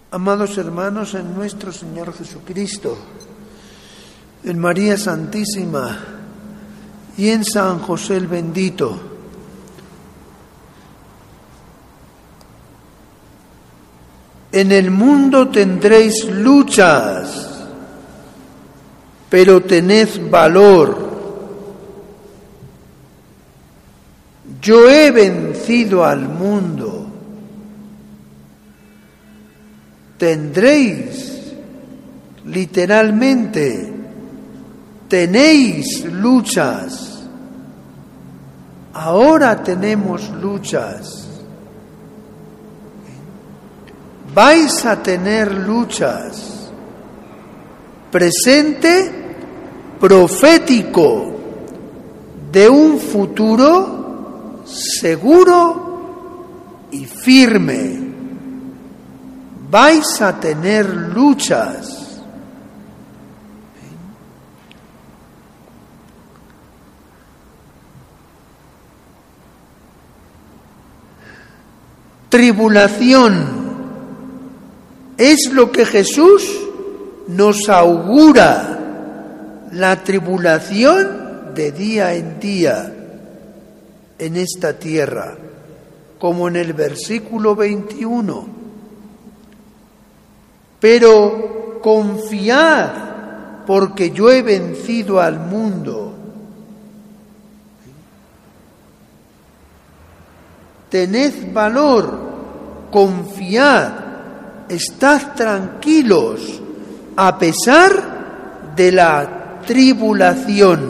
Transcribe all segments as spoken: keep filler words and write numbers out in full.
Amados hermanos, en nuestro Señor Jesucristo, en María Santísima y en San José el Bendito, en el mundo tendréis luchas, pero tened valor. Yo he vencido al mundo. Tendréis, literalmente, tenéis luchas. Ahora tenemos luchas. Vais a tener luchas. Presente profético de un futuro seguro y firme. Vais a tener luchas. Tribulación es lo que Jesús nos augura, la tribulación de día en día en esta tierra, como en el versículo veintiuno. Pero confiad, porque yo he vencido al mundo. Tened valor, confiad, estad tranquilos, a pesar de la tribulación.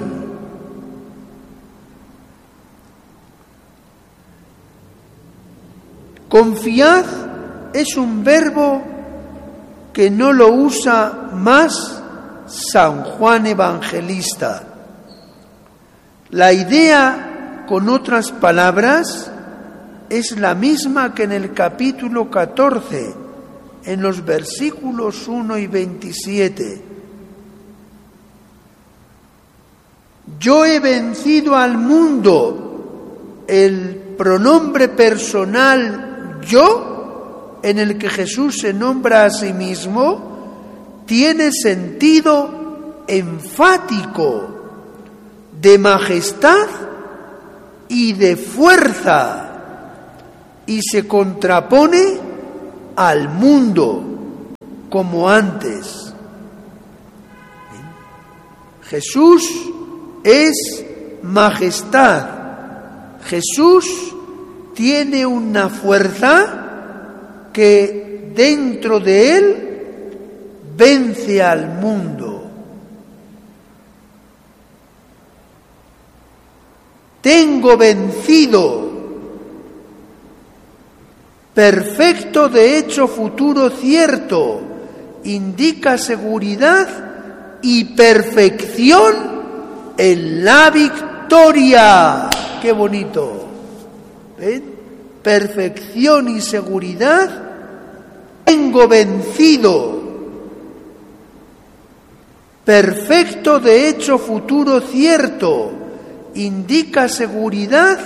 Confiad es un verbo que no lo usa más San Juan Evangelista. La idea, con otras palabras, es la misma que en el capítulo catorce, en los versículos uno y veintisiete. Yo he vencido al mundo. El pronombre personal yo, en el que Jesús se nombra a sí mismo, tiene sentido enfático, de majestad y de fuerza, y se contrapone al mundo como antes. Jesús es majestad. Jesús tiene una fuerza que dentro de él vence al mundo. Tengo vencido. Perfecto de hecho futuro cierto, indica seguridad y perfección en la victoria. ¡Qué bonito! ¿Ven? Perfección y seguridad. Tengo vencido. Perfecto de hecho futuro cierto, indica seguridad